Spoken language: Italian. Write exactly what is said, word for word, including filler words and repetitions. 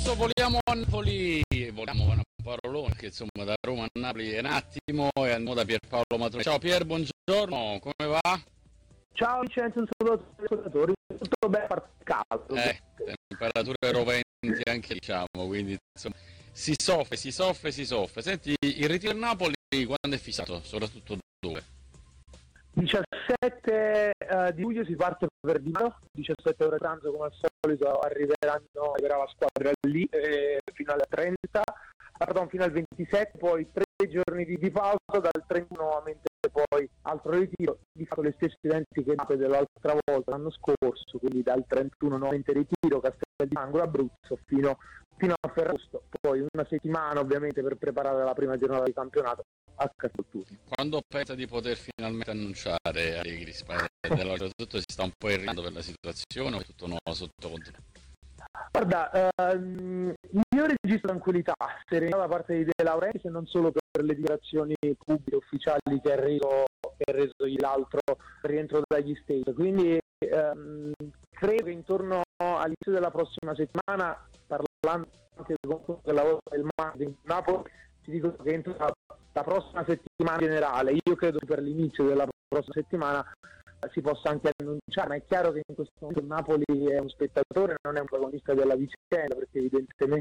Adesso voliamo a Napoli, voliamo con un parolone che insomma da Roma a Napoli è un attimo e andiamo da Pierpaolo Matrone. Ciao Pier, buongiorno, come va? Ciao Vincenzo, un saluto ai ascoltatori, tutto bene a parte caldo. Eh, temperature roventi anche diciamo, quindi insomma si soffre, si soffre, si soffre. Senti, il ritiro a Napoli quando è fissato? Soprattutto dove? diciassette uh, di luglio si parte per Di Maio, diciassette ore pranzo come al solito arriveranno, arriverà la squadra lì eh, fino al trenta, pardon, fino al ventisette, poi tre giorni di, di pausa, dal trentuno nuovamente poi altro ritiro, di fatto le stesse identiche mappe dell'altra volta l'anno scorso, quindi dal trentuno nuovamente ritiro, Castel di Sangro, Abruzzo fino, fino a Ferragosto, poi una settimana ovviamente per preparare la prima giornata di campionato a Castelturno. Quando pensa di poter finalmente annunciare Allegri? Soprattutto si sta un po' irritando per la situazione o è tutto nuovo sotto controllo? Guarda, ehm, io registro tranquillità, serenità da parte di De Laurentiis, non solo per le dichiarazioni pubbliche ufficiali che ha reso, che ha reso l'altro rientro dagli States, quindi ehm, credo che intorno all'inizio della prossima settimana, parlando anche con il lavoro del marketing di Napoli, ti dico che entro la, la prossima settimana generale, io credo che per l'inizio della prossima settimana si possa anche annunciare, ma è chiaro che in questo momento Napoli è un spettatore, non è un protagonista della vicenda, perché evidentemente